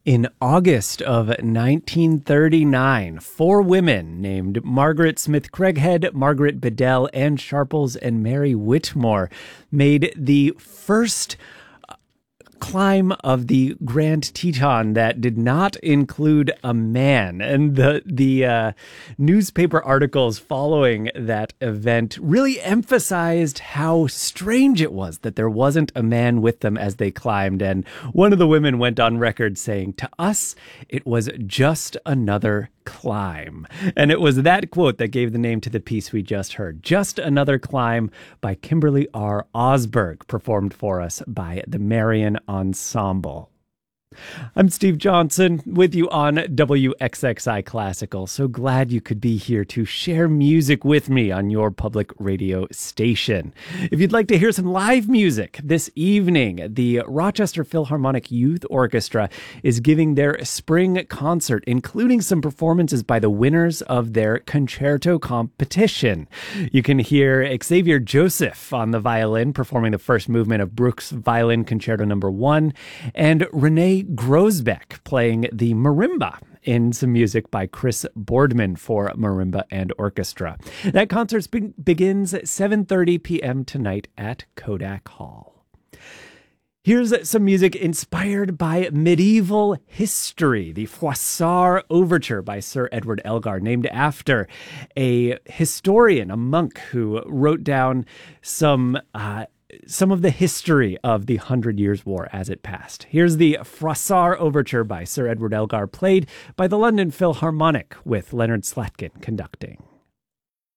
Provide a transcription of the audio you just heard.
In August of 1939, four women named Margaret Smith Craighead, Margaret Bedell, Anne Sharples, and Mary Whitmore made the first climb of the Grand Teton that did not include a man. And the newspaper articles following that event really emphasized how strange it was that there wasn't a man with them as they climbed. And one of the women went on record saying, "To us, it was just another climb." And it was that quote that gave the name to the piece we just heard, Just Another Climb by Kimberly R. Osberg, performed for us by the Marion Ensemble. I'm Steve Johnson with you on WXXI Classical. So glad you could be here to share music with me on your public radio station. If you'd like to hear some live music this evening, the Rochester Philharmonic Youth Orchestra is giving their spring concert, including some performances by the winners of their concerto competition. You can hear Xavier Joseph on the violin performing the first movement of Bruch's Violin Concerto No. 1, and Renee Grosbeck playing the marimba in some music by Chris Boardman for marimba and orchestra. That concert begins at 7:30 p.m. tonight at Kodak Hall. Here's some music inspired by medieval history, the Froissart Overture by Sir Edward Elgar, named after a historian, a monk who wrote down some of the history of the 100 Years' War as it passed. Here's the Froissart Overture by Sir Edward Elgar, played by the London Philharmonic with Leonard Slatkin conducting.